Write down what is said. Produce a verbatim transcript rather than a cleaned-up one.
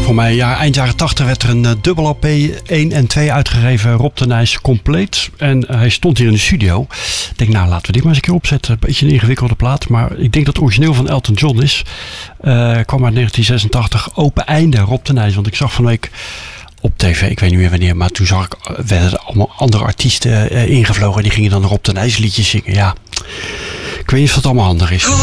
Voor mij, ja, eind jaren tachtig werd er een uh, dubbel L P één en twee uitgegeven. Rob de Nijs compleet. En uh, hij stond hier in de studio. Ik denk, nou, laten we dit maar eens een keer opzetten. Een beetje een ingewikkelde plaat. Maar ik denk dat het origineel van Elton John is. Uh, kwam uit negentien zesentachtig. Open einde, Rob de Nijs. Want ik zag van de week op tv, ik weet niet meer wanneer, maar toen zag ik, werden allemaal andere artiesten uh, ingevlogen. En die gingen dan Rob de Nijs liedjes zingen. Ja, ik weet niet of dat allemaal handig is.